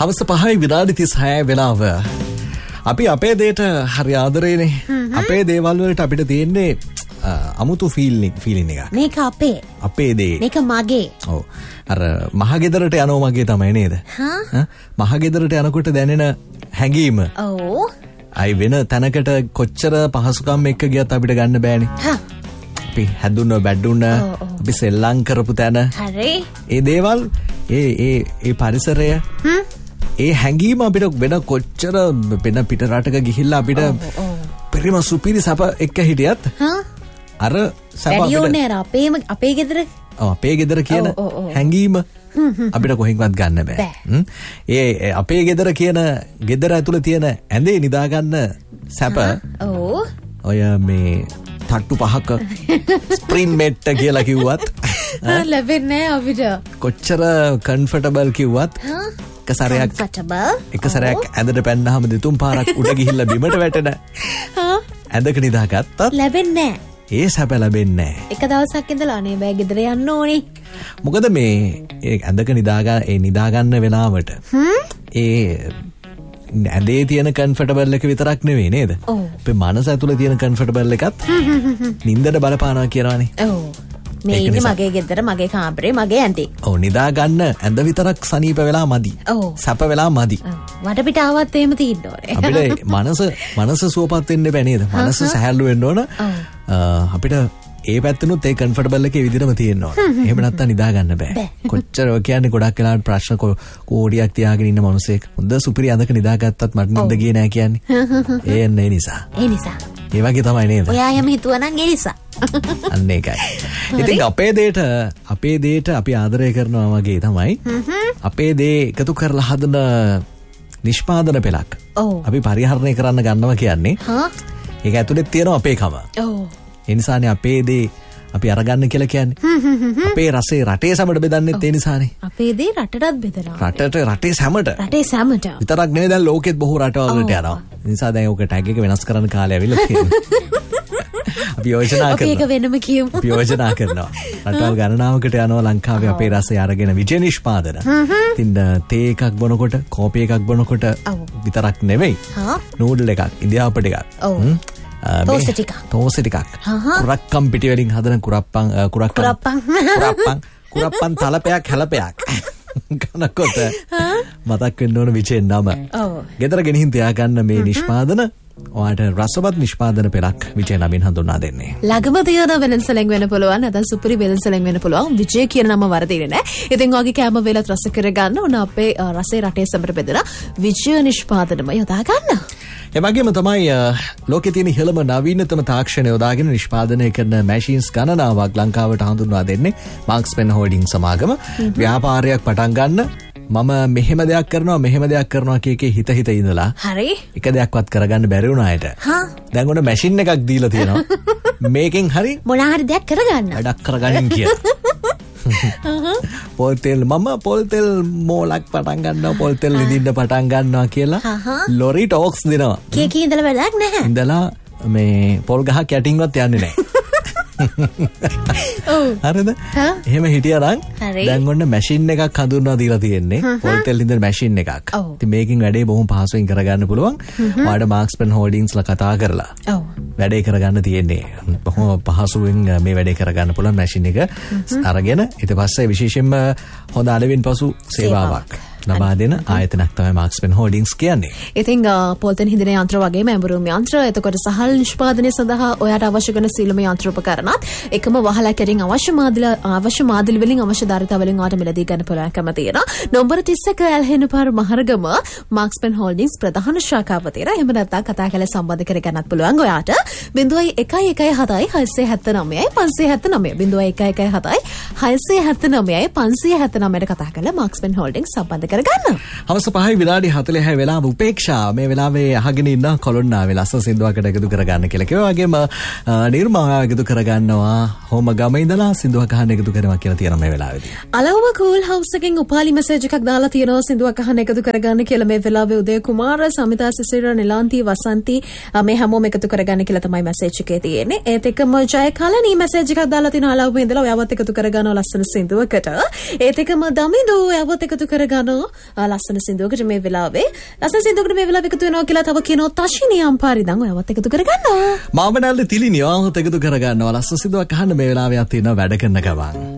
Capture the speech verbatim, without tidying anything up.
හවස පහයි විනාඩි තිස්හය වෙලාව. අපි අපේ දේට හරි ආදරේනේ. අපේ දේවල් වලට අපිට තියෙන්නේ අමුතු ෆීලින් ෆීලින් එක. මේක අපේ. අපේ දේ. මේක මගේ. ඔව්. අර මහගෙදරට යනවා මගේ තමයි නේද? හා? මහගෙදරට යනකොට දැනෙන හැඟීම. ඔව්. අයි වෙන තැනකට කොච්චර පහසුකම් එක්ක ගියත් අපිට ගන්න බෑනේ. හා. අපි හැදුන්න බැඩුන්න අපි සෙල්ලම් කරපු තැන. හරි. ඒ දේවල් ඒ ඒ ඒ පරිසරය හ්ම් ඒ හැඟීම අපිට වෙන කොච්චර වෙන පිට රටක ගිහිල්ලා අපිට පරිම සුපිරි සප එක්ක හිටියත් අර සප අපිට අපේම අපේ ගෙදර අපේ ගෙදර කියන හැඟීම අපිට කොහෙන්වත් ගන්න බෑ. ඒ අපේ ගෙදර කියන ගෙදර ඇතුළේ තියෙන ඇඳේ නිදාගන්න සැප ඔය මේ තට්ටු පහක ස්ප්‍රින් මෙට්ට කියලා කිව්වත් ලැබෙන්නේ අපිට. කොච්චර කම්ෆර්ටබල් කිව්වත් එක සැරයක් එක සැරයක් ඇඳට පැන්නාම දෙතුන් පාරක් උඩ ගිහිල්ලා බිමට වැටෙන ඇඳක නිදාගත්තත් ලැබෙන්නේ නැහැ. ඒ සැප ලැබෙන්නේ නැහැ. එක දවසක් ඉඳලා අනේ බෑ ගෙදර යන්න ඕනේ. මොකද මේ ඒ ඇඳක නිදාගන්න ඒ නිදාගන්න වෙලාවට ඒ ඇඳේ තියෙන කම්ෆර්ටබල් එක විතරක් නෙවෙයි නේද? අපේ මනස ඇතුලේ තියෙන කම්ෆර්ටබල් එකත් නින්දට බලපානවා කියනවානේ. ඔව්. මේ ඉන්නේ මගේ ගෙදර මගේ කාමරේ මගේ ඇඳේ. ඔව් නිදා ගන්න ඇඳ විතරක් සනීප වෙලා මදි. ඔව්. සැප වෙලා මදි. වඩ පිට ආවත් එහෙම තියෙන්න ඕනේ. අපිට මනස මනස සුවපත් වෙන්න බෑ නේද? මනස සැහැල්ලු වෙන්න ඕන. අපිට ඒ පැත්තනොත් ඒ කම්ෆර්ටබල් එකේ විදිහටම තියෙන්න ඕන. එහෙම නැත්තම් නිදා ගන්න බෑ. කොච්චර ඔය කියන්නේ ගොඩක් වෙලාවට ප්‍රශ්න කෝඩියක් තියාගෙන ඉන්න මිනිස්සෙක් හොඳ සුපිරි අඳක නිදාගත්තත් මට නිින්ද ගියේ නෑ කියන්නේ. ඒ එන්නේ නිසා. ඒ නිසා. ඒ වගේ තමයි නේද? ඔයා යම හිතුවා නම් ඒ නිසා. අන්න ඒකයි. ඉතින් අපේ දේට අපේ දේට අපි ආදරය කරනවා වගේ තමයි අපේ දේ එකතු කරලා හදන නිෂ්පාදන පෙළක් අපි පරිහරණය කරන්න ගන්නවා කියන්නේ. ඒක ඇතුලේ තියෙන අපේකම. ඔව්. ඒ නිසානේ අපේ දේ අපි අරගන්න කියලා කියන්නේ. අපේ රසේ රටේ සැමට බෙදන්නෙත් ඒ නිසානේ. අපේ දේ රටටත් බෙදනවා. රටට රටේ සැමට. රටේ සැමට. විතරක් නෙවෙයි දැන් ලෝකෙත් බොහෝ රටවල් වලට යනවා. ඒ නිසා දැන් ඕක ටැග් එක වෙනස් කරන්න කාලය ඇවිල්ලා තියෙනවා. අපි යෝජනා කරනවා. අපි ඒක වෙනම කියමු. අපි යෝජනා කරනවා. රටවල් ගණනාවකට යනවා ලංකාවේ අපේ රසය අරගෙන විජය නිෂ්පාදන. ඉතින් තේ එකක් බොනකොට, කෝපි එකක් බොනකොට විතරක් නෙවෙයි. නූඩල් එකක්, ඉන්දියාපට එකක්. තෝස ටිකක්. තෝස ටිකක්. කුරක්කම් පිටි වලින් හදන කුරප්පන් කුරක්කම් කුරප්පන් කුරප්පන් කුරප්පන් තලපයක් හැලපයක්. කනකොට මතක් වෙන්න ඕන විජේ නම. ඔව්. ගෙදර ගෙනින් තියාගන්න මේ නිෂ්පාදන ඔයාට රසවත් නිෂ්පාදන පෙළක් විජේ නමින් හඳුන්වා දෙන්නේ. ළඟම තියෙන වෙළඳසැලෙන් වෙන්න පුළුවන් නැත්නම් සුපිරි වෙළඳසැලෙන් වෙන්න පුළුවන්. විජේ කියන නම වරදින්නේ නැහැ. ඉතින් ඔයගේ කැම වේලත් රස කරගන්න ඕන අපේ රසේ රටේ සැමට බෙදලා විජේ නිෂ්පාදනම යොදා ගන්න. ඒ වගේම තමයි ලෝකේ තියෙන ඉහළම නවීනතම තාක්ෂණය යොදාගෙන නිෂ්පාදනය කරන මැෂින්ස් ගණනාවක් ලංකාවට හඳුන්වා දෙන්නේ මාක්ස් පෙන් හෝල්ඩින් සමාගම. ව්‍යාපාරයක් පටන් ගන්න මම මෙහෙම දෙයක් කරනවා මෙහෙම දෙයක් කරනවා කියකේ හිත හිත ඉඳලා හරි එක දෙයක්වත් කරගන්න බැරි වුණ අයට දැන් ඔන්න මැෂින් එකක් දීලා තියෙනවා මේකෙන් හරි මොනවා හරි දෙයක් කරගන්න වැඩක් කරගන්න කියලා. පොල් තෙල් මම පොල් තෙල් මෝලක් පටන් ගන්නවා පොල් තෙල් විදින්න පටන් ගන්නවා කියලා ලොරි ටෝක්ස් දෙනවා. කී කී ඉඳලා වැඩක් නැහැ. ඉඳලා මේ පොල් ගහක් යටින්වත් යන්නේ නැහැ. හරිද? එහෙම හිටියනම් දැන් ඔන්න මැෂින් එකක් හඳුන්වා දීලා තියෙන්නේ. පොල් තෙල් ඉඳන් මැෂින් එකක්. ඉතින් මේකෙන් වැඩේ බොහොම පහසුවෙන් කරගන්න පුළුවන්. ඔයාලට මාක්ස් පෙන් හෝල්ඩින්ස්ලා කතා කරලා. ඔව්. වැඩේ කරගන්න තියෙන්නේ. බොහොම පහසුවෙන් මේ වැඩේ කරගන්න පුළුවන් මැෂින් එක අරගෙන ඊට පස්සේ විශේෂයෙන්ම හොඳ අලෙවින් පසු සේවාවක් ලබා දෙන ආයතනයක් තමයි මාක්ස් පෙන් හෝල්ඩින්ස් කියන්නේ. ඉතින් පොල්තෙන් හිඳින යන්ත්‍ර වගේම ඇඹරුම් යන්ත්‍ර, එතකොට සහල් නිෂ්පාදනය සඳහා ඔයාට අවශ්‍ය කරන සියලුම යන්ත්‍ර උපකරණත් එකම වහලක් ඇරින් අවශ්‍ය මාදිල අවශ්‍ය මාදිලි වලින් අවශ්‍ය ධාරිතා වලින් ඔයාට මිලදී ගන්න පුළුවන්කම තියෙනවා. නම්බර තිස් එක ඇල්හෙන පාර මහරගම මාක්ස් පෙන් හෝල්ඩින්ස් ප්‍රධාන ශාඛාව තියෙනවා. එහෙම නැත්නම් කතා කරලා සම්බන්ධ කර ගන්නත් පුළුවන් ඔයාට. ज़ीरो एक एक एक හතයි හයසිය හැත්තනවයයි පන්සිය හැත්තනවය ज़ीरो एक एक एक හතයි හයසිය හැත්තනවයයි පන්සිය හැත්තනවයට කතා කරලා මාක්ස් පෙන් හෝල්ඩින්ස් සම්බන්ධ කරගන්න. හවස පහයි විනාඩි හතළිහයි වෙලාව උපේක්ෂා මේ වෙලාවේ අහගෙන ඉන්න කොළොන්නාවේ ලස්සන සින්දුවකට එකතු කරගන්න කියලා. ඒ වගේම නිර්මාණ එකතු කරගන්නවා හොම ගම ඉඳලා සින්දුවක් අහන්න එකතු කරනවා කියලා තියෙනවා මේ වෙලාවේදී. අලවම කූල් හවුස් එකෙන් උපාලි මෙසේජ් එකක් දාලා තියෙනවා සින්දුවක් අහන්න එකතු කරගන්න කියලා මේ වෙලාවේ උදේ කුමාර සමිතා සිසිර නිලාන්ති වසන්ති මේ හැමෝම එකතු කරගන්න කියලා තමයි මෙසේජ් එකේ තියෙන්නේ. ඒත් එකම ජය කලනී මෙසේජ් එකක් දාලා තියෙනවා අලවම ඉඳලා ඔයාවත් එකතු කරගන්නවා ලස්සන සින්දුවකට. ඒත් එකම දමිදු ඔයාවත් එකතු කරගන්නවා වෙනවා ලස්සන සින්දුවකට මේ වෙලාවේ. ලස්සන සින්දුවකට මේ වෙලාවේ එකතු වෙනවා කියලා තව කියනවා තෂිනී අම්පාරි දන් ඔයවත් එකතු කරගන්නවා. මාමනල්ලේ තිලිනියවත් එකතු කරගන්නවා. ලස්සන සින්දුවක් අහන්න මේ වෙලාවේ යත් තියෙනවා වැඩ කරන ගමන්.